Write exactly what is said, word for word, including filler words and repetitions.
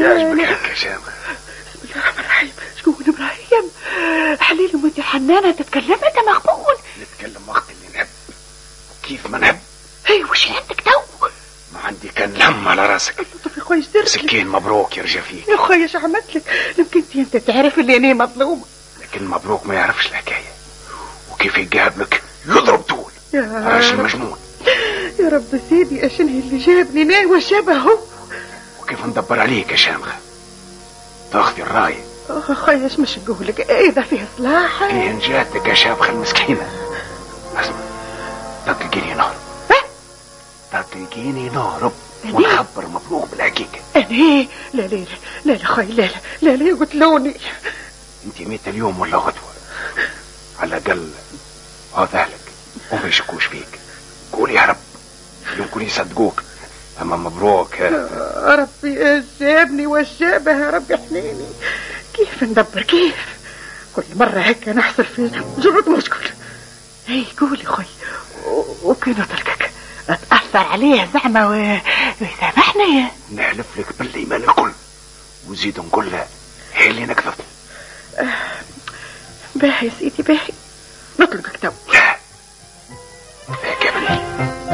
يعجبك هيك يا شامخ. بسم الله الرحمن الرحيم. شكون ابراهيم؟ حليلي وانت حنانه تتكلم انت مقبول. نتكلم وقت اللي نحب كيف ما نحب. اي وش عندك تو؟ ما عندي كان لم على راسك. طفي خويا درت سكين مبروك يرجع فيك يا خويا. ايش عملت لك؟ يمكن انت تعرف اللي انا مظلومه. لكن مبروك ما يعرفش الحكايه وكيف يقابلك يضرب طول. يا راجل مجنون. يا رب سيدي اشنه اللي جابني نا وشبهه. وكيف ندبر عليك يا شامخه؟ تاخذي الراي. خويا ايش مش نقولك اذا فيه صلاح. فيه نجاتك يا شامخه المسكينه. اسمع تلقيني نهرب. تلقيني نهرب ونخبر مبروك بالحقيقه. انا لا لا لا لا خويا لا لا لا قتلوني. انت ميت اليوم ولا غدوه على الاقل هذا اهلك وما يشكوش فيك. قول يا رب يمكن يصدقوك. اما مبروك يا ربي جابني وشابه. يا ربي احنيني. كيف ندبر كيف؟ كل مرة هيك نحصل في جرد مشكل. اي قولي خوي وكي نتركك اتأثر عليه زعمة ويسامحني. نحلف لك بالايمان الكل وزيد نقول له هي اللي نكذب. باهي يا سيدي باهي. نطلقك تو.